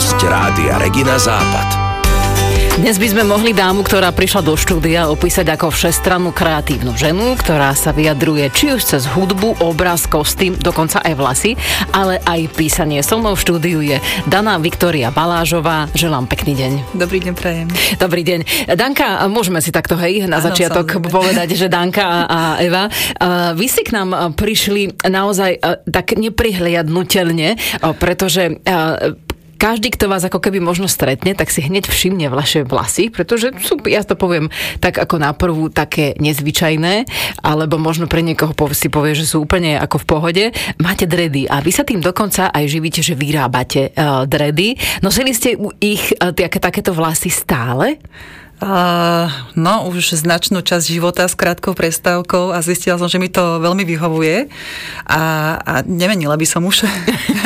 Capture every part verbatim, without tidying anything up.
hosť Rádia Regina Západ. Dnes by sme mohli dámu, ktorá prišla do štúdia, opísať ako všestrannú kreatívnu ženu, ktorá sa vyjadruje či už cez hudbu, obraz, kostým, dokonca aj vlasy, ale aj písanie. So mnou v štúdiu je Dana Viktória Balážová. Želám pekný deň. Dobrý deň, prajem. Dobrý deň. Danka, môžeme si takto, hej, na Áno, začiatok samozrejme povedať, že Danka a Eva, vy si k nám prišli naozaj tak neprihliadnutelne, pretože každý, kto vás ako keby možno stretne, tak si hneď všimne vaše vlasy, pretože sú, ja to poviem tak ako na prvú, také nezvyčajné, alebo možno pre niekoho si povie, že sú úplne ako v pohode. Máte dredy a vy sa tým dokonca aj živíte, že vyrábate uh, dredy. Nosili ste ich uh, také, takéto vlasy stále? Uh, no, už značnú časť života s krátkou prestávkou a zistila som, že mi to veľmi vyhovuje a, a nemenila by som už.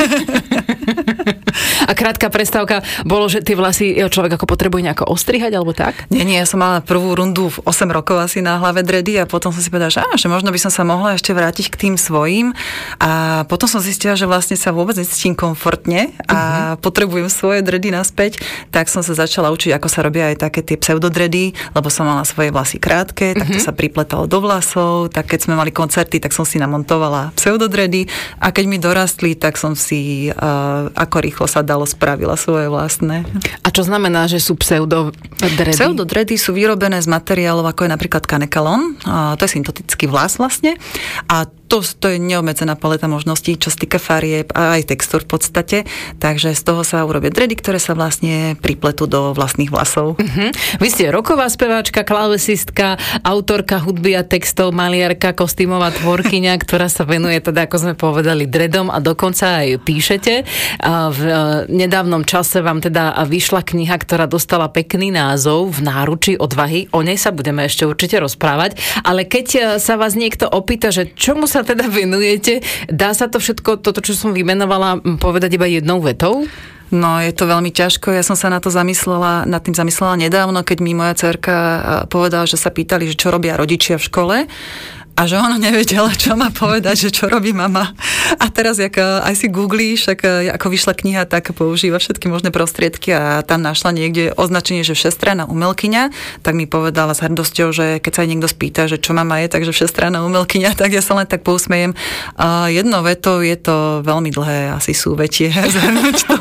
A krátka prestávka bolo, že tie vlasy človek ako potrebuje nejako ostrihať, alebo tak? Nie, nie, ja som mala prvú rundu v osem rokov asi na hlave dredy a potom som si povedala, že, á, že možno by som sa mohla ešte vrátiť k tým svojím a potom som zistila, že vlastne sa vôbec necítim komfortne a uh-huh. potrebujem svoje dredy naspäť, tak som sa začala učiť, ako sa robia aj také tie pseudodredy, lebo som mala svoje vlasy krátke, tak to uh-huh. sa pripletalo do vlasov, tak keď sme mali koncerty, tak som si namontovala pseudodredy a keď mi dorastli, tak som si uh, ako rýchlo sa dalo spravila svoje vlastné. A čo znamená, že sú pseudodredy? Pseudodredy sú vyrobené z materiálov, ako je napríklad kanekalon. To je syntetický vlas vlastne. A to, to je neobmedzená paleta možností, čo sa týka farieb a aj textúr v podstate. Takže z toho sa urobia dredy, ktoré sa vlastne pripletú do vlastných vlasov. Uh-huh. Vy ste roková speváčka, klávesistka, autorka hudby a textov, maliarka, kostýmová tvorkyňa, ktorá sa venuje teda, ako sme povedali, dredom a dokonca aj píšete. A v nedávnom čase vám teda vyšla kniha, ktorá dostala pekný názov V náručí odvahy. O nej sa budeme ešte určite rozprávať. Ale keď sa vás niekto opýta, že čomu sa teda venujete, dá sa to všetko, toto, čo som vymenovala, povedať iba jednou vetou? No, je to veľmi ťažko. Ja som sa na to zamyslela, nad tým zamyslela nedávno, keď mi moja dcerka povedala, že sa pýtali, že čo robia rodičia v škole. A že ona nevedela, čo má povedať, že čo robí mama. A teraz, jak aj si googlíš, tak ako vyšla kniha, tak používa všetky možné prostriedky a tam našla niekde označenie, že všestranná umelkyňa, tak mi povedala s hrdosťou, že keď sa aj niekto spýta, že čo mama je, takže všestranná umelkyňa, tak ja sa len tak pousmejem. A jednou vetou je to veľmi dlhé, asi súvetie zhrnúť to.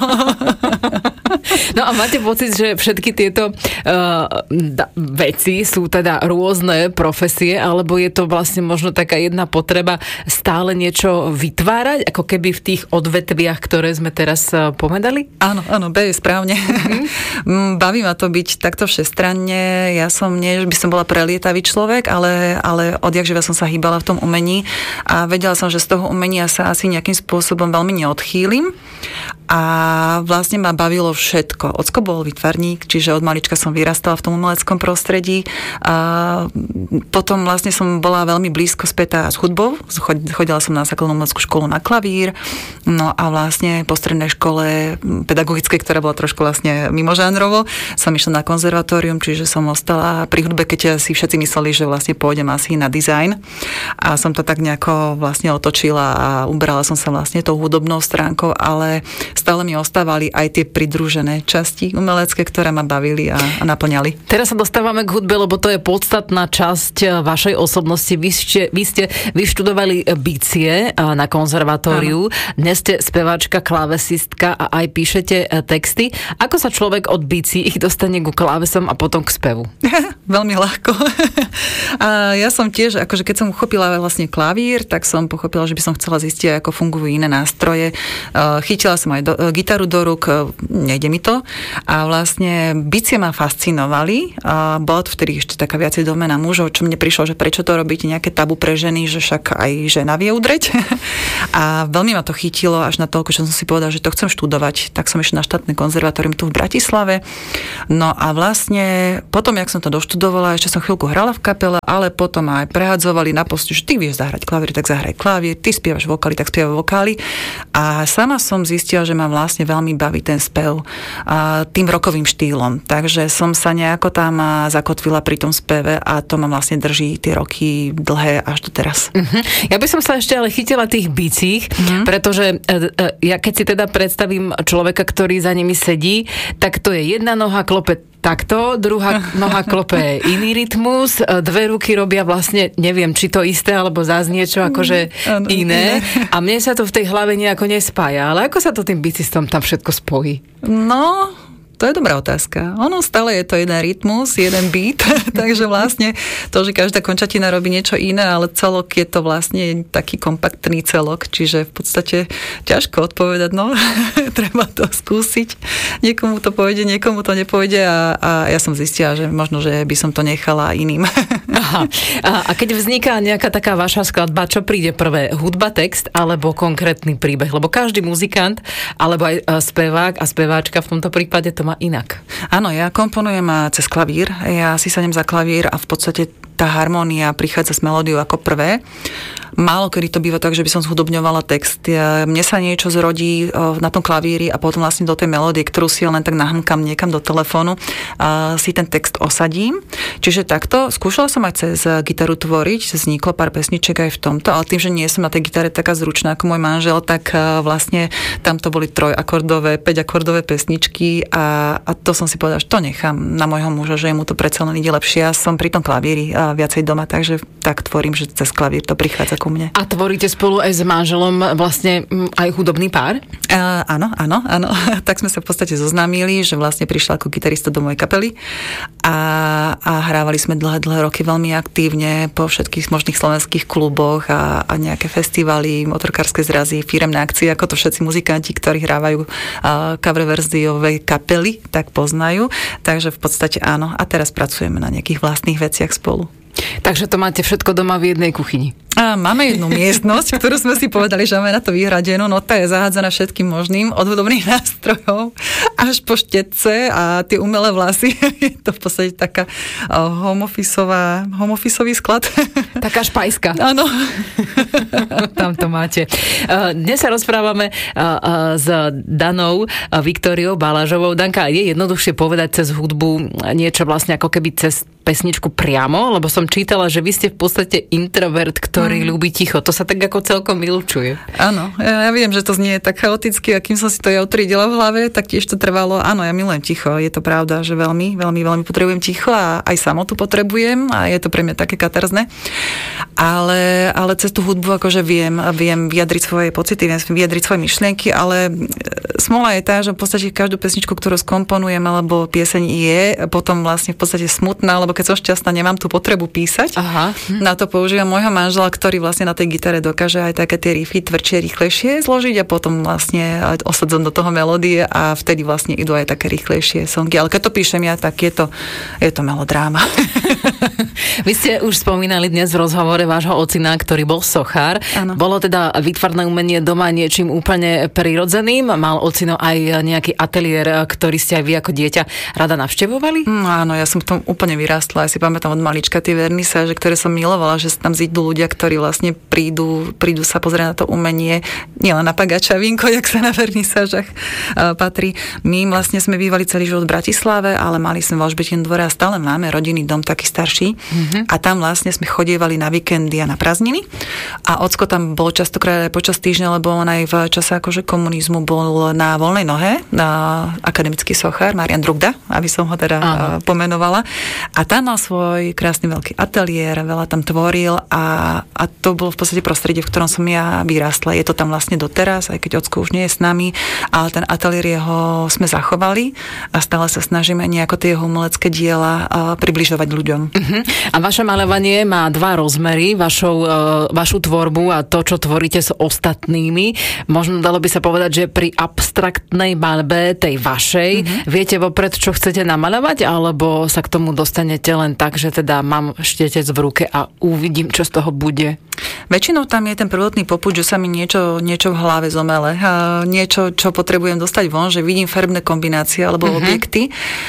No a máte pocit, že všetky tieto uh, da, veci sú teda rôzne profesie, alebo je to vlastne možno taká jedna potreba stále niečo vytvárať, ako keby v tých odvetviach, ktoré sme teraz uh, povedali? Áno, áno, B je správne. Mm-hmm. Baví ma to byť takto všestranne. Ja som nie, že by som bola prelietavý človek, ale, ale odjakživa som sa hýbala v tom umení a vedela som, že z toho umenia sa asi nejakým spôsobom veľmi neodchýlim. A vlastne ma bavilo všetko. Ocko bol výtvarník, čiže od malička som vyrastala v tom umeleckom prostredí. A potom vlastne som bola veľmi blízko spätá s hudbou. Chodila som na základnú umeleckú školu na klavír. No a vlastne po strednej škole pedagogickej, ktorá bola trošku vlastne mimožánrovo, som išla na konzervatórium, čiže som ostala pri hudbe, keď si všetci mysleli, že vlastne pôjdem asi na dizajn. A som to tak nejako vlastne otočila a uberala som sa vlastne tou hudobnou stránkou, ale stále mi ostávali aj tie pridružené časti umelecké, ktoré ma bavili a, a naplňali. Teraz sa dostávame k hudbe, lebo to je podstatná časť vašej osobnosti. Vy ste, vy ste vyštudovali bicie na konzervatóriu. Áno. Dnes ste speváčka, klávesistka a aj píšete texty. Ako sa človek od bicí ich dostane ku klávesom a potom k spevu? Veľmi ľahko. A ja som tiež, akože keď som uchopila vlastne klavír, tak som pochopila, že by som chcela zistiť, ako fungujú iné nástroje. Chytila som aj do, gitaru do rúk, nejde mi to. A vlastne bicie ma fascinovali. A bola to vtedy ešte taká viacej domena mužov, čo mne prišlo, že prečo to robíte nejaké tabu pre ženy, že však aj žena vie udreť. A veľmi ma to chytilo až na toľko, že som si povedala, že to chcem študovať. Tak som išla na štátne konzervatórium tu v Bratislave. No a vlastne potom, jak som to doštudovala, ešte som chvíľku hrala v kapele, ale potom aj prehadzovali na postu, že ty vieš zahrať klavír, tak zahraj klavír, ty spievaš vokály, tak spievaj vokály. A sama som zistila, že mám ma vlastne veľmi baví ten spev a tým rokovým štýlom. Takže som sa nejako tam zakotvila pri tom speve a to ma vlastne drží tie roky dlhé až do teraz. Uh-huh. Ja by som sa ešte ale chytila tých bicích, uh-huh. pretože ja keď si teda predstavím človeka, ktorý za nimi sedí, tak to je jedna noha klope takto, druhá noha klope iný rytmus, dve ruky robia vlastne, neviem, či to isté, alebo zás niečo akože ano, iné. A mne sa to v tej hlave nejako nespája. Ale ako sa to tým bicistom tam všetko spojí? No... To je dobrá otázka. Ono stále je to jeden rytmus, jeden beat, takže vlastne to, že každá končatina robí niečo iné, ale celok je to vlastne taký kompaktný celok, čiže v podstate ťažko odpovedať, no, treba to skúsiť. Niekomu to pôjde, niekomu to nepôjde a, a ja som zistila, že možno, že by som to nechala iným. Aha. A keď vzniká nejaká taká vaša skladba, čo príde prvé? Hudba, text alebo konkrétny príbeh? Lebo každý muzikant, alebo aj spevák a speváčka v tomto prípade to má inak. Áno, ja komponujem cez klavír. Ja si sadnem za klavír a v podstate tá harmónia prichádza s melódiou ako prvé. Málo kedy to býva tak, že by som zhudobňovala text. Ja, mne sa niečo zrodí na tom klavíri a potom vlastne do tej melódie, ktorú si len tak nahmkam niekam do telefónu, a si ten text osadím. Čiže takto. Skúšala som aj cez gitaru tvoriť, vzniklo pár pesniček aj v tomto, ale tým, že nie som na tej gitare taká zručná ako môj manžel, tak vlastne tam to boli trojakordové, päťakordové pesničky a, a to som si povedala, že to nechám na môjho muža, že mu to predsa len ide lepšie. Ja som pri tom klavíri a viacej doma, takže tak tvorím, že cez klavír to prichádza ku mne. A tvoríte spolu aj s manželom vlastne aj hudobný pár? Uh, áno, áno, áno. Tak sme sa v podstate zoznámili, že vlastne prišla ako gitarista do mojej kapely a, a hrávali sme dlhé, dlhé roky veľmi aktívne po všetkých možných slovenských kluboch a, a nejaké festivály, motorkárske zrazy, firemné akcie, ako to všetci muzikanti, ktorí hrávajú uh, cover verziové kapely, tak poznajú. Takže v podstate áno. A teraz pracujeme na nejakých vlastných veciach spolu. Takže to máte všetko doma v jednej kuchyni. A máme jednu miestnosť, ktorú sme si povedali, že máme na to vyhradenú, no tá je zahádzaná všetkým možným, od hudobných nástrojov až po štetce a tie umelé vlasy. Je to v podstate taká homofisová, homofisový sklad. Taká špajska. Áno. Tam to máte. Dnes sa rozprávame s Danou Viktóriou Balážovou. Danka, je jednoduchšie povedať cez hudbu niečo vlastne ako keby cez pesničku priamo, lebo som čítala, že vy ste v podstate introvert, ktorý mm. ľúbi ticho. To sa tak ako celkom vylučuje. Áno, ja, ja viem, že to znie tak chaoticky, akým som si to ja utriedila v hlave, tak tiež to trvalo. Áno, ja milujem ticho. Je to pravda, že veľmi, veľmi, veľmi potrebujem ticho a aj samotu potrebujem a je to pre mňa také katarzne. Ale, ale cez tú hudbu akože viem, viem vyjadriť svoje pocity, viem vyjadriť svoje myšlienky, ale smola je tá, že v podstate každú pesničku, ktorú skomponujem alebo pieseň je potom vlastne v podstate smutná, lebo keď som šťastná, nemám tú potrebu písať. Aha. Na to používam môjho manžela, ktorý vlastne na tej gitare dokáže aj také tie riffy tvrdšie, rýchlejšie zložiť a potom vlastne osadzom do toho melódie a vtedy vlastne idú aj také rýchlejšie songy. Ale keď to píšem ja, tak je to, je to melodráma. Vy ste už spomínali dnes v rozhovore vášho ocina, ktorý bol sochár. Ano. Bolo teda výtvarné umenie doma niečím úplne prirodzeným? Mal ocino aj nejaký ateliér, ktorý ste aj vy ako dieťa rada navštevovali? No áno, ja som v tom úplne vyrástla. Ja si pamätám od malička tie vernisáže, ktoré som milovala, že tam zídu ľudia, ktorí vlastne prídu, prídu sa pozrieť na to umenie, nielen na pagača vínko, jak sa na vernisážach uh, patrí. My vlastne sme bývali celý život v Bratislave, ale mali sme v Alžbetinom dvore a stále máme rodinný dom taký starší. Mm-hmm. A tam vlastne sme chodievali na víkendy a na prázdniny. A ocko tam bol častokrát aj počas týždňa, lebo on aj v čase akože komunizmu bol na voľnej nohe, na akademický sochár, Marian Drugda, aby som ho teda uh, pomenovala. A tam mal svoj krásny veľký ateliér, veľa tam tvoril a, a to bolo v podstate prostredie, v ktorom som ja vyrástla. Je to tam vlastne doteraz, aj keď ocko už nie je s nami, ale ten ateliér jeho sme zachovali a stále sa snažíme nejako tie jeho umelecké diela približovať ľuďom. Uh-huh. A vaše maľovanie má dva rozmery, vašou, uh, vašu tvorbu a to, čo tvoríte s ostatnými. Možno dalo by sa povedať, že pri abstraktnej maľbe, tej vašej, uh-huh. viete vopred, čo chcete namaľovať, alebo sa k tomu dostanete len tak, že teda mám štetec v ruke a uvidím, čo z toho bude? Väčšinou tam je ten prvotný popud, že sa mi niečo, niečo v hlave zomele. A niečo, čo potrebujem dostať von, že vidím farbné kombinácie alebo uh-huh. objekty.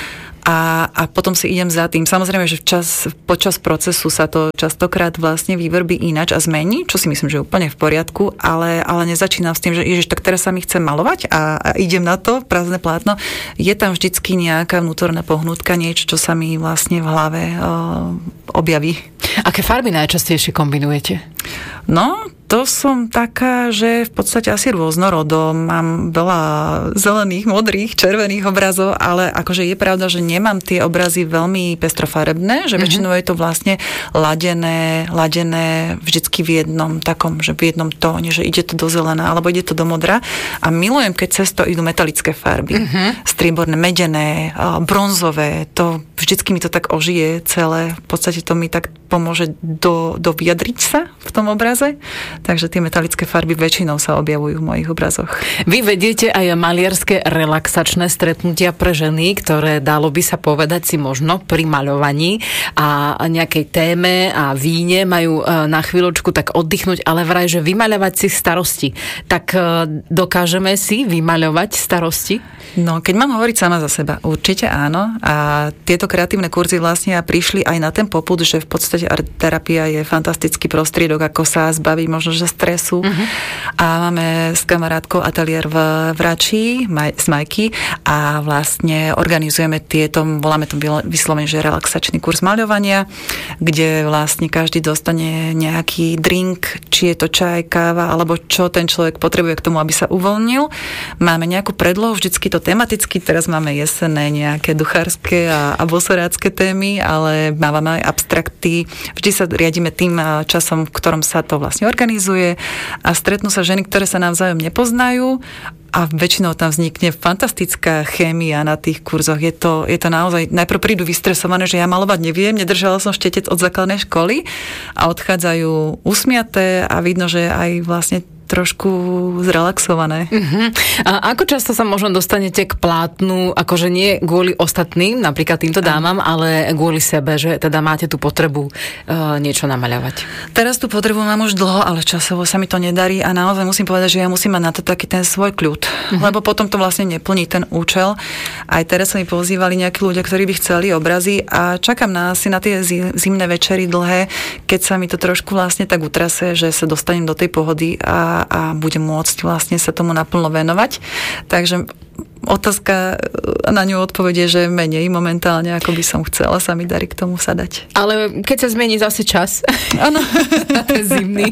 a, a potom si idem za tým. Samozrejme, že včas, počas procesu sa to častokrát vlastne vyvrbí ináč a zmení, čo si myslím, že je úplne v poriadku, ale, ale nezačínam s tým, že ježiš, tak teraz sa mi chce malovať a, a idem na to, prázdne plátno. Je tam vždycky nejaká vnútorná pohnutka, niečo, čo sa mi vlastne v hlave uh, objaví. Aké farby najčastejšie kombinujete? No, to som taká, že v podstate asi rôznorodo. Mám veľa zelených, modrých, červených obrazov, ale akože je pravda, že nemám tie obrazy veľmi pestrofarebné, že mm-hmm. väčšinou je to vlastne ladené, ladené vždycky v jednom takom, že v jednom tóne, že ide to do zelená, alebo ide to do modra. A milujem, keď cez to idú metalické farby. Mm-hmm. Strieborné, medené, bronzové. To vždycky mi to tak ožije celé. V podstate to mi tak pomôže do, do vyjadriť sa v tom obraze. Takže tie metalické farby väčšinou sa objavujú v mojich obrazoch. Vy vediete aj maliarské relaxačné stretnutia pre ženy, ktoré dalo by sa povedať si možno pri maľovaní a nejakej téme a víne majú na chvíľočku tak oddychnúť, ale vraj, že vymaľovať si starosti. Tak dokážeme si vymaľovať starosti? No, keď mám hovoriť sama za seba, určite áno. A tieto kreatívne kurzy vlastne prišli aj na ten popud, že v podstate art terapia je fantastický prostriedok, ako sa zbaviť možno že stresu. Uh-huh. A máme s kamarátkou ateliér v Vračí maj, z Majky a vlastne organizujeme tieto, voláme to vyslovene, že relaxačný kurz maľovania, kde vlastne každý dostane nejaký drink, či je to čaj, káva, alebo čo ten človek potrebuje k tomu, aby sa uvoľnil. Máme nejakú predlohu, vždycky to tematicky, teraz máme jesenné nejaké duchárske a, a bosorácké témy, ale máme aj abstrakty. Vždy sa riadíme tým časom, v ktorom sa to vlastne organizuje a stretnú sa ženy, ktoré sa navzájom nepoznajú a väčšinou tam vznikne fantastická chémia na tých kurzoch. Je to, je to naozaj, najprv prídu vystresované, že ja malovať neviem, nedržala som štetec od základnej školy a odchádzajú usmiaté a vidno, že aj vlastne trošku zrelaxované. Uh-huh. A ako často sa možno dostanete k plátnu, akože nie kvôli ostatným, napríklad týmto dámam, ale kvôli sebe, že teda máte tú potrebu uh, niečo namaľovať? Teraz tú potrebu mám už dlho, ale časovo sa mi to nedarí a naozaj musím povedať, že ja musím mať na to taký ten svoj kľud, uh-huh. lebo potom to vlastne neplní ten účel. Aj teraz sa mi pozývali nejakí ľudia, ktorí by chceli obrazy a čakám na asi na tie zimné večery dlhé, keď sa mi to trošku vlastne tak utrase, že sa dostanem do tej pohody a a budem môcť vlastne sa tomu naplno venovať. Takže otázka na ňu odpovede, že menej momentálne, ako by som chcela, sa mi darí k tomu sadať. Ale keď sa zmení zase čas, áno, na ten zimný,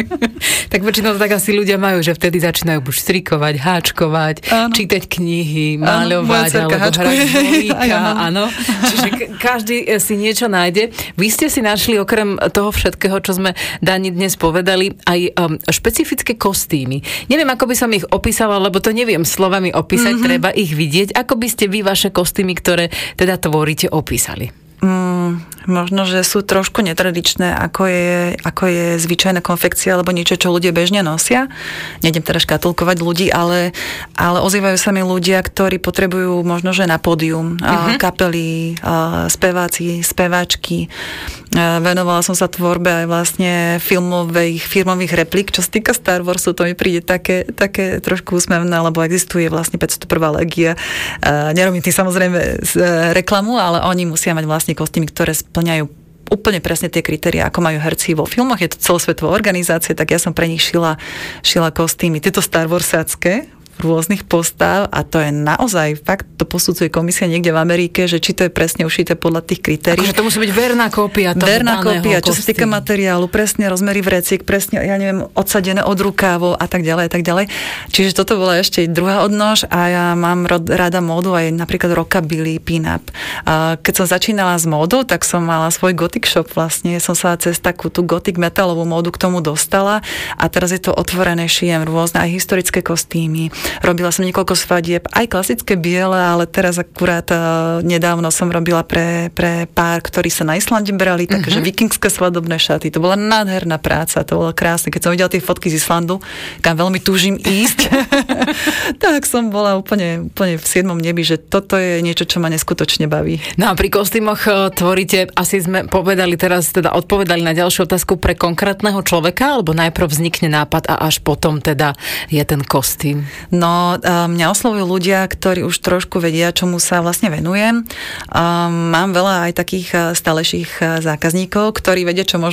tak väčšinou tak asi ľudia majú, že vtedy začínajú buď strikovať, háčkovať, áno. čítať knihy, maľovať, alebo hrať volíka, áno. Čiže každý si niečo nájde. Vy ste si našli okrem toho všetkého, čo sme Dani dnes povedali, aj um, špecifické kostýmy. Neviem, ako by som ich opísala, lebo to neviem slovami opísať, mm-hmm. treba ich vidieť. Ako by ste vy vaše kostýmy, ktoré teda tvoríte, opísali? Mm, možno, že sú trošku netradičné, ako je, ako je zvyčajná konfekcia, alebo niečo, čo ľudia bežne nosia. Nejdem teda škatulkovať ľudí, ale, ale ozývajú sa mi ľudia, ktorí potrebujú možno, že na pódium, uh-huh. kapely, speváci, speváčky. Venovala som sa tvorbe aj vlastne filmových, filmových replik, čo sa týka Star Warsu, to mi príde také, také trošku úsmevné, lebo existuje vlastne päťstoprvá legia. Nerobím tým samozrejme reklamu, ale oni musia mať vlastne kostýmy, ktoré splňajú úplne presne tie kritériá, ako majú herci vo filmoch. Je to celosvetová organizácia, tak ja som pre nich šila, šila kostýmy. Tieto Star Warsácké rôznych postav a to je naozaj fakt, to posudzuje komisia niekde v Amerike, že či to je presne ušité podľa tých kritérií. Akože to musí byť verná kópia toho verná kópia, kostýmu. Čo sa týka materiálu, presne rozmery vreciek, presne, ja neviem, odsadené od rukávov a tak ďalej, a tak ďalej. Čiže toto bola ešte druhá odnož a ja mám rada módu aj napríklad rockabilly, pin-up. Keď som začínala s módou, tak som mala svoj gothic shop vlastne, som sa cez takú tú gothic metalovú módu k tomu dostala a teraz je to otvorené, šijem rôzne aj historické kostýmy. Robila som niekoľko svadieb, aj klasické biele, ale teraz akurát uh, nedávno som robila pre, pre pár, ktorí sa na Islande brali, takže uh-huh. vikingské svadobné šaty. To bola nádherná práca, to bolo krásne. Keď som videla tie fotky z Islandu, kam veľmi túžim ísť, tak som bola úplne, úplne v siedmom nebi, že toto je niečo, čo ma neskutočne baví. No a pri kostýmoch tvoríte, asi sme povedali teraz, teda odpovedali na ďalšiu otázku, pre konkrétneho človeka, alebo najprv vznikne nápad a až potom teda je ten kostým? No, mňa oslovujú ľudia, ktorí už trošku vedia, čomu sa vlastne venujem. Mám veľa aj takých stálejších zákazníkov, ktorí vedia, čo môžu